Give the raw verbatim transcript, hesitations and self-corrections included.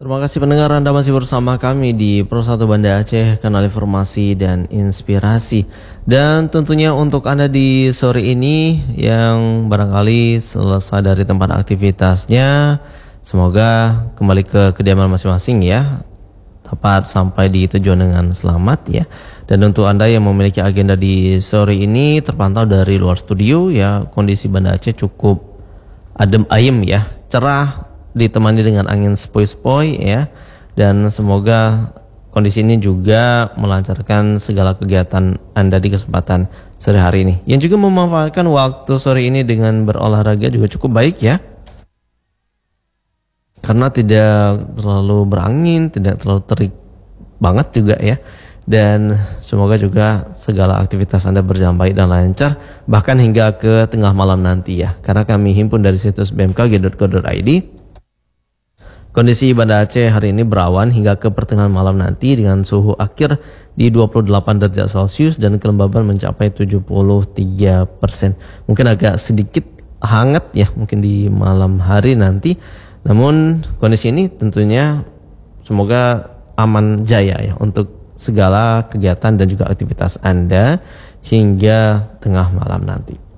Terima kasih pendengar, Anda masih bersama kami di Pro satu Banda Aceh, kanal informasi dan inspirasi. Dan tentunya untuk Anda di sore ini yang barangkali selesai dari tempat aktivitasnya, semoga kembali ke kediaman masing-masing ya, tepat sampai di tujuan dengan selamat ya. Dan untuk Anda yang memiliki agenda di sore ini, terpantau dari luar studio ya, kondisi Banda Aceh cukup adem ayem ya, cerah, ditemani dengan angin sepoi-sepoi ya, dan semoga kondisi ini juga melancarkan segala kegiatan Anda di kesempatan sore hari ini, yang juga memanfaatkan waktu sore ini dengan berolahraga juga cukup baik ya, karena tidak terlalu berangin, tidak terlalu terik banget juga ya. Dan semoga juga segala aktivitas Anda berjalan baik dan lancar, bahkan hingga ke tengah malam nanti ya, karena kami himpun dari situs b m k g titik co titik i d. Kondisi Banda Aceh hari ini berawan hingga ke pertengahan malam nanti dengan suhu akhir di dua puluh delapan derajat Celcius dan kelembaban mencapai tujuh puluh tiga persen. Mungkin agak sedikit hangat ya mungkin di malam hari nanti. Namun kondisi ini tentunya semoga aman jaya ya untuk segala kegiatan dan juga aktivitas Anda hingga tengah malam nanti.